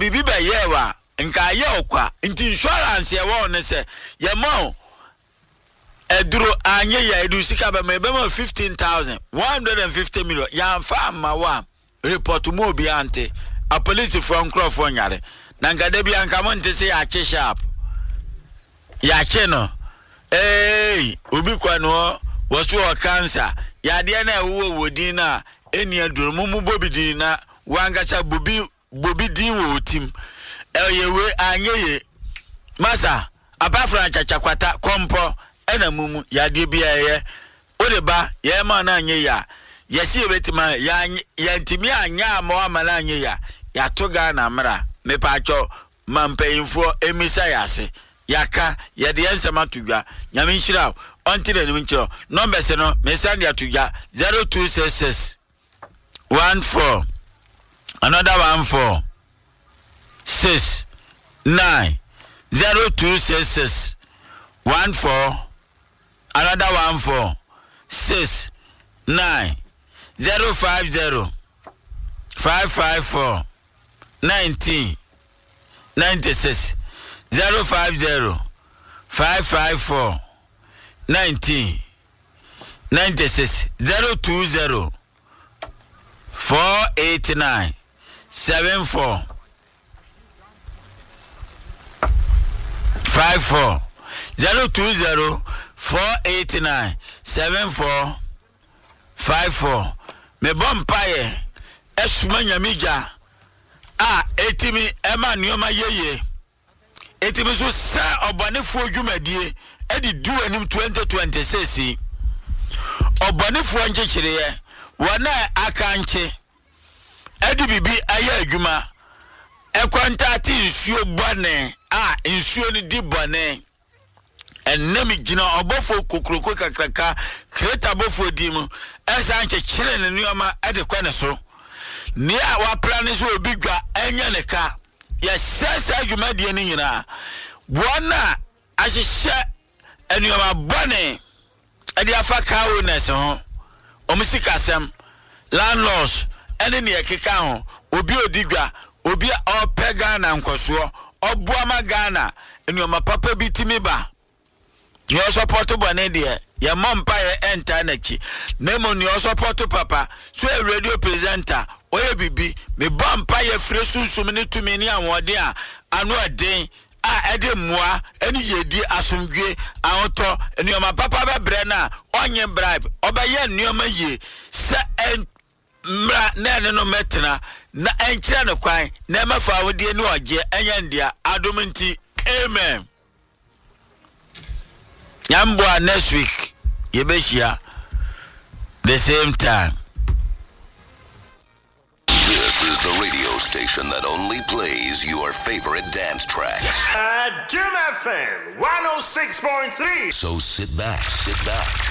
bibi ba yewa nka ye okwa nti insurance ye wo ne se ye mo eduro anye ya edu sika ba me be mo 15,000 150 million ya fa ma wa report mo obi ante a police from Crawford nyare na nka de bia nka mo nte se ya che sharp ya che no obi kwa no wasu o cancer ya de na wo wodin na eni aduro mu bobi din na wangacha bobi din wo tim yewe anyeye masa apafra chachakwata kompo ena mumu ya de bia ye odeba ye ma na anye ya yesi ebetima ya ntimi anya ama amala anye ya toga na mra mepacho mampeinfo emisa yase yaka ye de ensema tugwa nyame nhira onti na nimnchiro numbers no me send ya tugwa 0266 14 another 14 6 9 0266 14 another 14 6 9 050 554 19 96 050 554 19 96 020 489 74 54 020 489 74 54 me bompaye esuma nyamija etimi ema nioma yeye etimi so sa obonefo dwumadie edi du anim 2026 obonefo nchechire wana akanche edi bibi aya adwuma ekwanta ati nsuo bone nsuo ni di bone enemi gina obofo kokroko kakraka kreta bofo dimu esa nchechire ne nioma edi kwane so ni a wa plan so obigwa enya ne ka ya sesa adwumadie ni nyina bona ahihye enioma bone edi afaka owners ho omusikasem landlords ene ne ekeka ho obi odigwa obi opega na nkoso obuama Ghana enioma papa bitimi ba yo support bone de ya mompa ye enter nachi nemo ni support papa so a radio presenter oye bibi me bompa ye fresunsum ne tumi ni anwode a anu aden ede moa eni yedi asomdwe ahoto enioma papa bebre na onye bribe obaye enioma ye se mra na ne no metena na enkyere ne kwan na mafa wode ni oje enya ndia adominti amen Yambwa next week yebeshia the same time. This is the radio station that only plays your favorite dance tracks. Jim FM 106.3. So sit back.